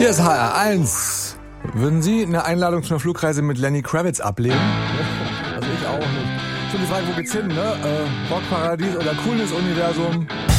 Hier ist HR1. Würden Sie eine Einladung zu einer Flugreise mit Lenny Kravitz ablehnen? Also ich auch nicht. Schon die Frage, wo geht's hin, ne? Rockparadies oder Coolness-Universum?